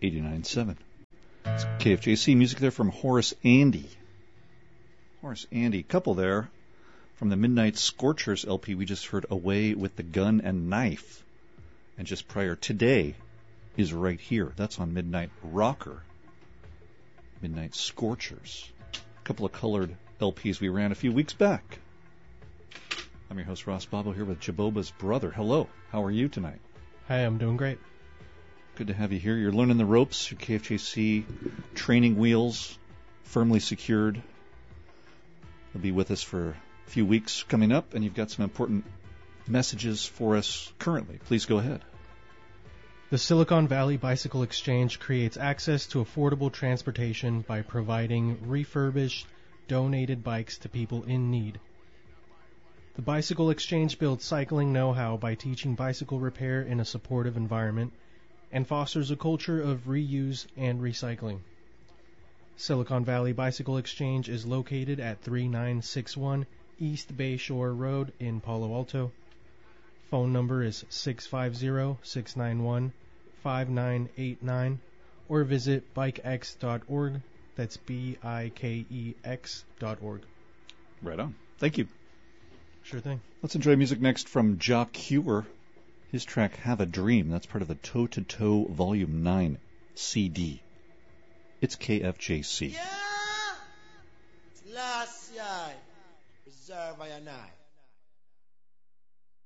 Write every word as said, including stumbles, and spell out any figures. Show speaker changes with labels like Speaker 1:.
Speaker 1: eighty-nine point seven. It's K F J C. Music there from Horace Andy. Horace Andy. Couple there from the Midnight Scorchers L P. We just heard Away with the Gun and Knife. And just prior, Today is Right Here. That's on Midnight Rocker. Midnight Scorchers. A couple of colored L Ps we ran a few weeks back. I'm your host, Ross Bobo, here with Jaboba's brother. Hello. How are you tonight?
Speaker 2: Hi, I'm doing great.
Speaker 1: Good to have you here. You're learning the ropes. Your K F J C training wheels firmly secured. You'll be with us for a few weeks coming up, and you've got some important messages for us currently. Please go ahead.
Speaker 2: The Silicon Valley Bicycle Exchange creates access to affordable transportation by providing refurbished, donated bikes to people in need. The Bicycle Exchange builds cycling know-how by teaching bicycle repair in a supportive environment and fosters a culture of reuse and recycling. Silicon Valley Bicycle Exchange is located at thirty-nine sixty-one East Bay Shore Road in Palo Alto. Phone number is six five zero, six nine one, five nine eight nine or visit bike x dot org. That's B I K E X dot org.
Speaker 1: Right on. Thank you.
Speaker 2: Sure thing.
Speaker 1: Let's enjoy music next from Jock Hewer. His track Have a Dream. That's part of the Toe to Toe Volume nine C D. It's K F J C.
Speaker 3: Yeah! It's last year. Reserve I and I.